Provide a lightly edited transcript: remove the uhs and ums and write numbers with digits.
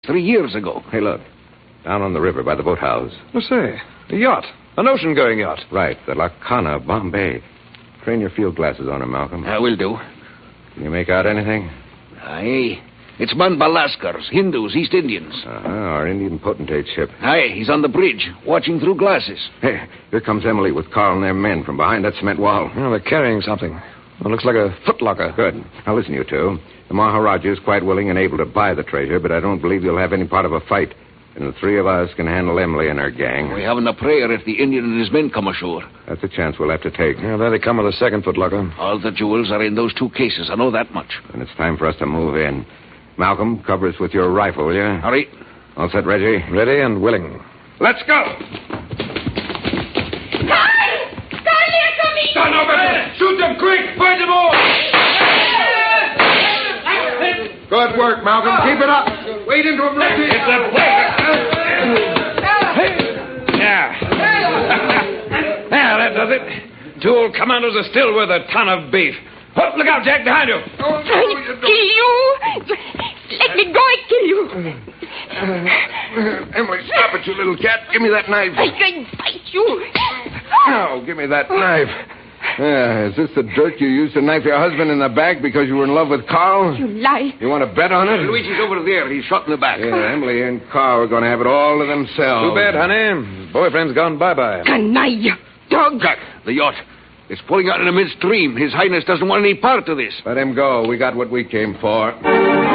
3 years ago. Hey, look. Down on the river by the boathouse. Let's say, a yacht. An ocean-going yacht. Right, the Lacana of Bombay. Train your field glasses on her, Malcolm. I will do. Can you make out anything? Aye. It's Manbalaskars, Hindus, East Indians. Our Indian potentate ship. Aye, he's on the bridge, watching through glasses. Hey, here comes Emily with Carl and their men from behind that cement wall. Oh, they're carrying something. It looks like a footlocker. Good. Now, listen, you two. The Maharaja is quite willing and able to buy the treasure, but I don't believe you'll have any part of a fight. And the three of us can handle Emily and her gang. We haven't a prayer if the Indian and his men come ashore. That's a chance we'll have to take. Yeah, there they come with a second footlocker. All the jewels are in those 2 cases. I know that much. And it's time for us to move in. Malcolm, cover us with your rifle, will you? Hurry. All set, Reggie? Ready and willing. Let's go! Carl, they're coming! Stand over there! Shoot them quick! Find them all! Good work, Malcolm. Keep it up. Wade into him, Reggie. It's a pleasure. Yeah. Yeah, that does it. 2 old commandos are still with a ton of beef. Oh, look out, Jack, behind you. I'll kill you. Let me go, I kill you. Emily, stop it, you little cat. Give me that knife. I can bite you. Oh, give me that knife. Is this the dirt you used to knife your husband in the back because you were in love with Carl? You lie. You want to bet on it? Luigi's over there. He's shot in the back. Yeah, Emily and Carl are going to have it all to themselves. Too bad, honey. His boyfriend's gone bye-bye. Canaille. Dog. Jack, the yacht. It's pulling out in a midstream. His Highness doesn't want any part of this. Let him go. We got what we came for.